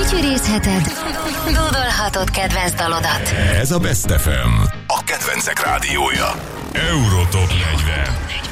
Fütyürészheted, dúdolhatod kedvenc dalodat. Ez a Best FM, a kedvencek rádiója. Eurotop 40.